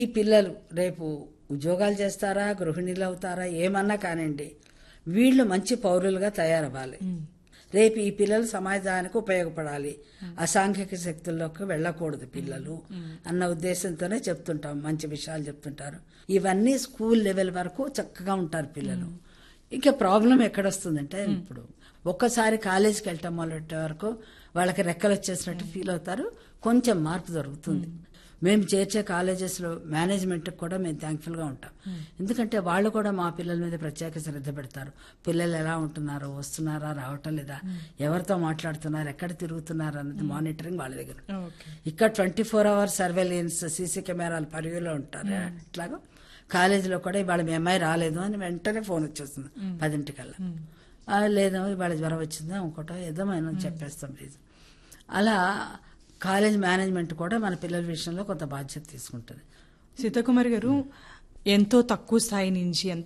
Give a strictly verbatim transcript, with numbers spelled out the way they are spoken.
ఈ పిల్లలు రేపు ఉద్యోగాలు చేస్తారా, గృహిణీలు అవుతారా, ఏమన్నా కానివ్వండి, వీళ్ళు మంచి పౌరులుగా తయారవ్వాలి. రేపు ఈ పిల్లలు సమాజానికి ఉపయోగపడాలి, అసాంఘిక శక్తుల్లోకి వెళ్ళకూడదు పిల్లలు అన్న ఉద్దేశంతోనే చెప్తుంటాం. మంచి విషయాలు చెప్తుంటారు. ఇవన్నీ స్కూల్ లెవెల్ వరకు చక్కగా ఉంటారు పిల్లలు. ఇక ప్రాబ్లం ఎక్కడొస్తుందంటే, ఇప్పుడు ఒక్కసారి కాలేజీకి వెళ్ళటం మొదలెట్టే వరకు వాళ్ళకి రెక్కలు వచ్చేసినట్టు ఫీల్ అవుతారు. కొంచెం మార్పు జరుగుతుంది. మేము చేర్చే కాలేజెస్లో మేనేజ్మెంట్కి కూడా మేము థ్యాంక్ఫుల్గా ఉంటాం. ఎందుకంటే వాళ్ళు కూడా మా పిల్లల మీద ప్రత్యేక శ్రద్ధ పెడతారు. పిల్లలు ఎలా ఉంటున్నారు, వస్తున్నారా, రావటం లేదా, ఎవరితో మాట్లాడుతున్నారు, ఎక్కడ తిరుగుతున్నారు అన్నది మానిటరింగ్ వాళ్ళ దగ్గర. ఇక్కడ twenty four hours surveillance, CC కెమెరాలు పరిధిలో ఉంటారు. ఇట్లాగా కాలేజీలో కూడా ఇవాళ మీ అమ్మాయి రాలేదు అని వెంటనే ఫోన్ వచ్చేస్తుంది పదింటికల్లా. లేదు ఇవాళ జ్వరం వచ్చిందా ఇంకోటో ఏదో మనం చెప్పేస్తాం. అలా కాలేజ్ మేనేజ్మెంట్ కూడా మన పిల్లల విషయంలో కొంత బాధ్యత తీసుకుంటుంది. సీతాకుమారి గారు, ఎంతో తక్కువ స్థాయి నుంచి